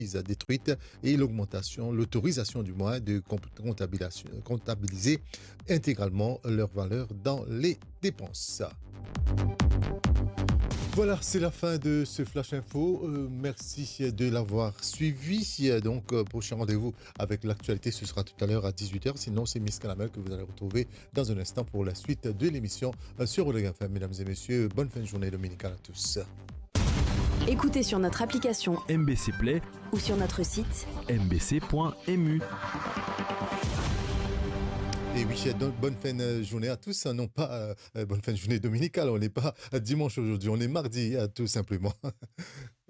détruites et l'autorisation du moins de comptabiliser intégralement leur valeur dans les dépenses. Voilà, c'est la fin de ce Flash Info. Merci de l'avoir suivi. Donc, prochain rendez-vous avec l'actualité, ce sera tout à l'heure à 18h. Sinon, c'est Miss Calamel que vous allez retrouver dans un instant pour la suite de l'émission sur Oleg FM. Mesdames et messieurs, bonne fin de journée dominicale à tous. Écoutez sur notre application MBC Play ou sur notre site mbc.mu. Et oui, bonne fin de journée à tous. Non pas bonne fin de journée dominicale, on n'est pas dimanche aujourd'hui, on est mardi tout simplement.